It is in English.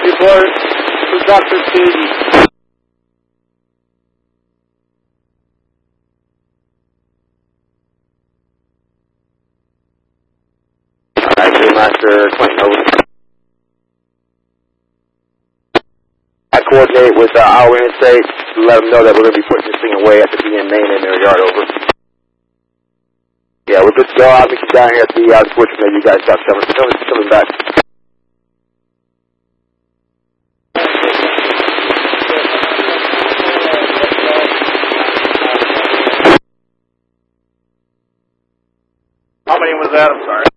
report to Dr. Stevie. Master Clinton, over. I coordinate with Iowa Interstate to let them know that we're going to be putting this thing away at the BN main in their yard, over. Yeah, we're good to go. I'll meet you down here at the sports committee. You guys got coming back. How many was that? I'm sorry.